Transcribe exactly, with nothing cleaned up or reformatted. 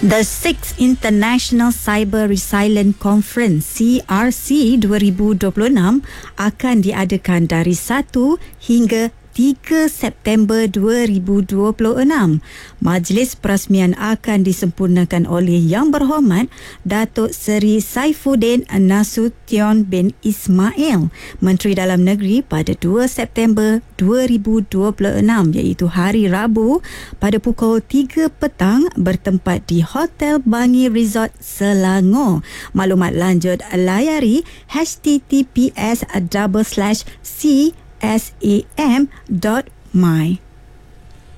The sixth International Cyber Resilience Conference C R C dua ribu dua puluh enam akan diadakan dari satu hingga tiga September dua ribu dua puluh enam. Majlis perasmian akan disempurnakan oleh Yang Berhormat Datuk Seri Saifuddin Nasution bin Ismail, Menteri Dalam Negeri, pada dua September dua ribu dua puluh enam, iaitu hari Rabu pada pukul tiga petang bertempat di Hotel Bangi Resort Selangor. Maklumat lanjut layari h t t p s double slash c sam dot my.